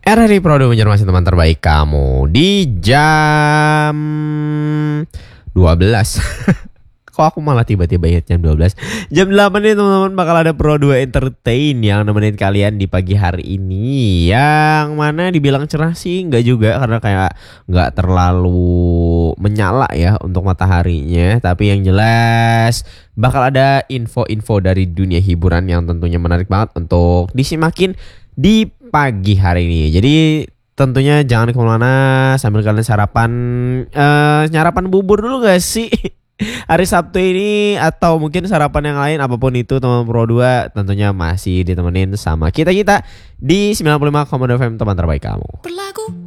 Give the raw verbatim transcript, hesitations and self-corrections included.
R R I Pro dua Banjarmasin, teman terbaik kamu di jam dua belas. Kok aku malah tiba-tiba ingat jam dua belas. Jam delapan nih teman-teman, bakal ada Pro dua Entertain yang nemenin kalian di pagi hari ini. Yang mana dibilang cerah sih enggak juga, karena kayak enggak terlalu menyala ya untuk mataharinya. Tapi yang jelas bakal ada info-info dari dunia hiburan yang tentunya menarik banget untuk disimakin di pagi hari ini. Jadi tentunya jangan kemana-mana, sambil kalian sarapan, uh, nyarapan bubur dulu gak sih hari Sabtu ini, atau mungkin sarapan yang lain, apapun itu teman Pro dua tentunya masih ditemenin sama kita-kita di sembilan puluh lima koma dua F M, teman terbaik kamu. Berlagu